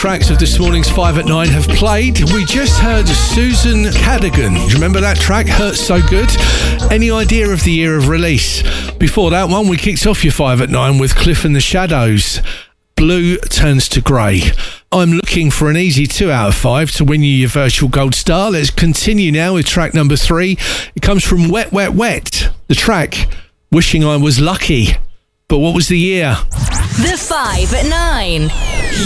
tracks of this morning's 5 at 9 have played. We just heard Susan Cadogan. Do you remember that track? Hurts So Good. Any idea of the year of release? Before that one, we kicked off your 5 at 9 with Cliff and the Shadows. Blue Turns to Grey. I'm looking for an easy 2 out of 5 to win you your virtual gold star. Let's continue now with track number 3. It comes from Wet Wet Wet. The track, Wishing I Was Lucky. But what was the year? The 5 at 9.